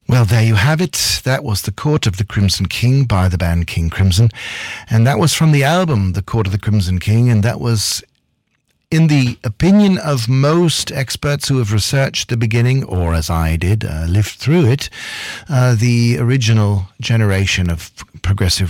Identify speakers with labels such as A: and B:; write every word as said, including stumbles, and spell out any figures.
A: Well, there you have it. That was The Court of the Crimson King by the band King Crimson. And that was from the album The Court of the Crimson King. And that was, in the opinion of most experts who have researched the beginning, or as I did, uh, lived through it, uh, the original generation of progressive